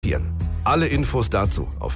Alle Infos dazu auf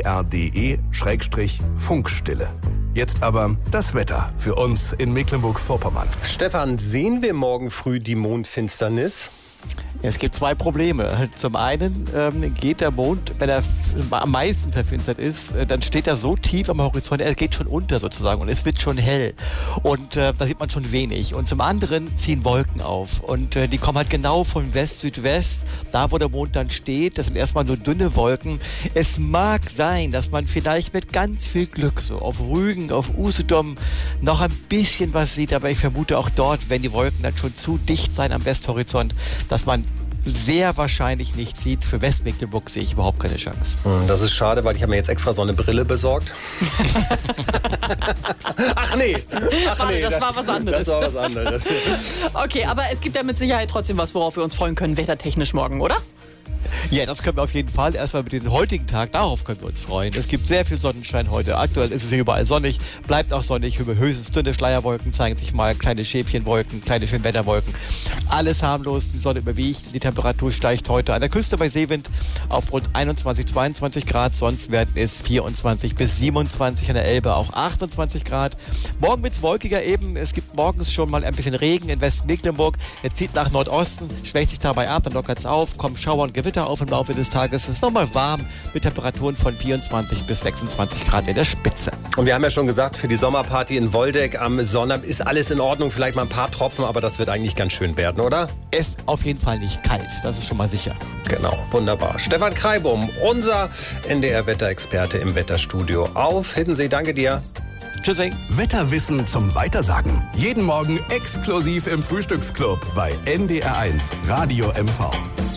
ndr.de/Funkstille. Jetzt aber das Wetter für uns in Mecklenburg-Vorpommern. Stefan, sehen wir morgen früh die Mondfinsternis? Es gibt zwei Probleme. Zum einen geht der Mond, wenn er am meisten verfinstert ist, dann steht er so tief am Horizont, er geht schon unter sozusagen und es wird schon hell. Und da sieht man schon wenig. Und zum anderen ziehen Wolken auf und die kommen halt genau von West-Südwest, da wo der Mond dann steht. Das sind erstmal nur dünne Wolken. Es mag sein, dass man vielleicht mit ganz viel Glück so auf Rügen, auf Usedom noch ein bisschen was sieht, aber ich vermute auch dort, wenn die Wolken dann schon zu dicht sein am Westhorizont, dass man sehr wahrscheinlich nicht sieht. Für Westmecklenburg sehe ich überhaupt keine Chance. Das ist schade, weil ich habe mir jetzt extra so eine Brille besorgt. Ach nee, das war was anderes. Das war was anderes. Okay, aber es gibt ja mit Sicherheit trotzdem was, worauf wir uns freuen können, wettertechnisch morgen, oder? Ja, das können wir auf jeden Fall. Erstmal mit dem heutigen Tag, darauf können wir uns freuen. Es gibt sehr viel Sonnenschein heute. Aktuell ist es hier überall sonnig, bleibt auch sonnig. Über höchstens dünne Schleierwolken zeigen sich mal kleine Schäfchenwolken, kleine Schönwetterwolken. Alles harmlos, die Sonne überwiegt. Die Temperatur steigt heute an der Küste bei Seewind auf rund 21, 22 Grad. Sonst werden es 24 bis 27, an der Elbe auch 28 Grad. Morgen wird es wolkiger eben. Es gibt morgens schon mal ein bisschen Regen in Westmecklenburg. Er zieht nach Nordosten, schwächt sich dabei ab, dann lockert es auf, kommen Schauer und Gewitter auf im Laufe des Tages. Es ist nochmal warm mit Temperaturen von 24 bis 26 Grad in der Spitze. Und wir haben ja schon gesagt, für die Sommerparty in Woldeck am Sonnabend ist alles in Ordnung. Vielleicht mal ein paar Tropfen, aber das wird eigentlich ganz schön werden, oder? Es ist auf jeden Fall nicht kalt, das ist schon mal sicher. Genau, wunderbar. Stefan Kreibum, unser NDR-Wetterexperte im Wetterstudio auf Hiddensee. Danke dir. Tschüssing. Wetterwissen zum Weitersagen. Jeden Morgen exklusiv im Frühstücksclub bei NDR1 Radio MV.